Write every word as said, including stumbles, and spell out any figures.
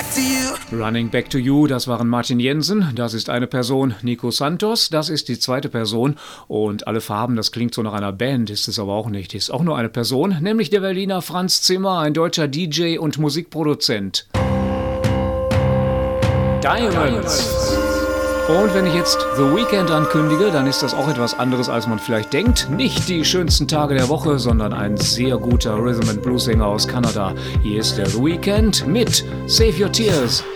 to you. Running Back to You, das waren Martin Jensen, das ist eine Person, Nico Santos, das ist die zweite Person und Alle Farben, das klingt so nach einer Band, ist es aber auch nicht, ist auch nur eine Person, nämlich der Berliner Franz Zimmer, ein deutscher D J und Musikproduzent. Diamonds. Und wenn ich jetzt The Weeknd ankündige, dann ist das auch etwas anderes, als man vielleicht denkt. Nicht die schönsten Tage der Woche, sondern ein sehr guter Rhythm and Blues Sänger aus Kanada. Hier ist der The Weeknd mit Save Your Tears.